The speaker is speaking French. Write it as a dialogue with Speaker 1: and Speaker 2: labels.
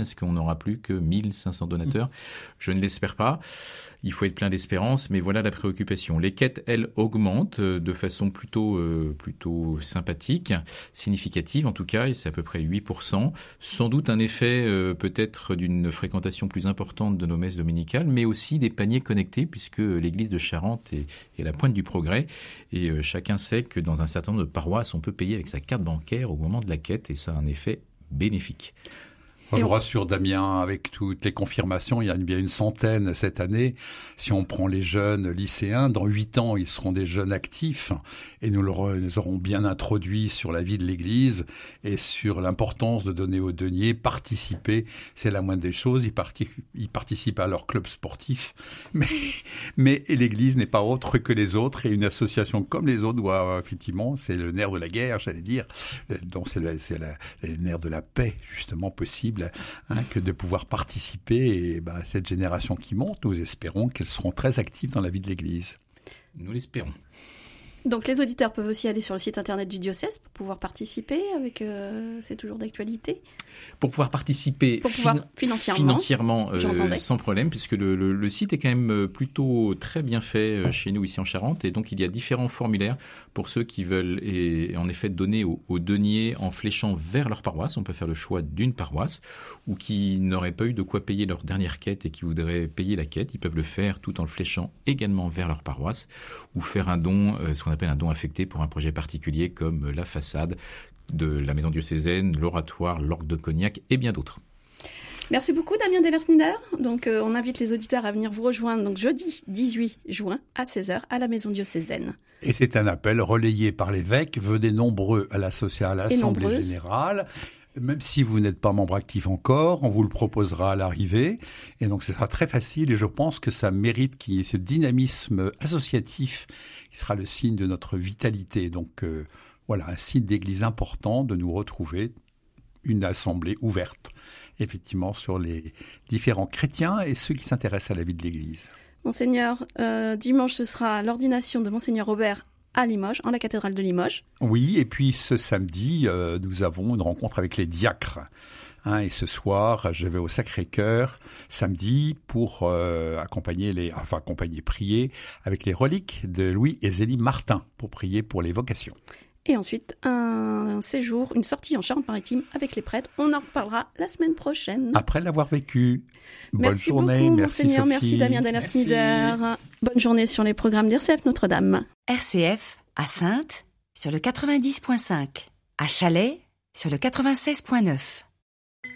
Speaker 1: Est-ce qu'on n'aura plus que 1500 donateurs ? Je ne l'espère pas. Il faut être plein d'espérance, mais voilà la préoccupation. Les quêtes, elles, augmentent de façon plutôt sympathique, significative en tout cas, et c'est à peu près 8%. Sans doute un effet peut-être d'une fréquentation plus importante de nos messes dominicales, mais aussi des paniers connectés, puisque l'église de Charente est à la pointe du progrès, et chacun sait que dans un certain nombre de paroisses, on peut payer avec sa carte bancaire au moment de la quête, et ça a un effet bénéfique.
Speaker 2: Je vous rassure, Damien, avec toutes les confirmations, il y a bien une centaine cette année. Si on prend les jeunes lycéens, dans 8 ans, ils seront des jeunes actifs et nous les aurons bien introduits sur la vie de l'Église et sur l'importance de donner aux deniers, participer, c'est la moindre des choses. Ils participent à leur club sportif, mais l'Église n'est pas autre que les autres et une association comme les autres doit, effectivement, c'est le nerf de la guerre, j'allais dire, donc c'est le nerf de la paix, justement, possible. Que de pouvoir participer et cette génération qui monte, nous espérons qu'elles seront très actives dans la vie de l'Église.
Speaker 1: Nous l'espérons.
Speaker 3: Donc les auditeurs peuvent aussi aller sur le site internet du diocèse pour pouvoir participer, c'est toujours d'actualité.
Speaker 1: Pour pouvoir participer financièrement sans problème, puisque le site est quand même plutôt très bien fait chez nous ici en Charente, et donc il y a différents formulaires pour ceux qui veulent et en effet donner aux deniers en fléchant vers leur paroisse. On peut faire le choix d'une paroisse, ou qui n'auraient pas eu de quoi payer leur dernière quête et qui voudraient payer la quête, ils peuvent le faire tout en le fléchant également vers leur paroisse, ou faire un don, ce qu'on appelle un don affecté pour un projet particulier comme la façade de la maison diocésaine, l'oratoire, l'orgue de Cognac et bien d'autres.
Speaker 3: Merci beaucoup Damien Deller-Snider. Donc on invite les auditeurs à venir vous rejoindre donc jeudi 18 juin à 16h à la maison diocésaine.
Speaker 2: Et c'est un appel relayé par l'évêque, venez nombreux à l'Assemblée générale. Même si vous n'êtes pas membre actif encore, on vous le proposera à l'arrivée. Et donc, ce sera très facile et je pense que ça mérite qu'il y ait ce dynamisme associatif qui sera le signe de notre vitalité. Donc, voilà, un signe d'église important de nous retrouver une assemblée ouverte, effectivement, sur les différents chrétiens et ceux qui s'intéressent à la vie de l'église.
Speaker 3: Monseigneur, dimanche, ce sera l'ordination de Monseigneur Robert à Limoges, en la cathédrale de Limoges.
Speaker 2: Oui, et puis ce samedi, nous avons une rencontre avec les diacres. Et ce soir, je vais au Sacré-Cœur, samedi, pour prier avec les reliques de Louis et Zélie Martin, pour prier pour les vocations.
Speaker 3: Et ensuite, un séjour, une sortie en Charente-Maritime avec les prêtres. On en reparlera la semaine prochaine.
Speaker 2: Après l'avoir vécu.
Speaker 3: Bonne journée, beaucoup, merci Monseigneur, merci Damien Deller-Snider. Bonne journée sur les programmes d'RCF Notre-Dame.
Speaker 4: RCF à Saintes sur le 90.5, à Chalais sur le 96.9.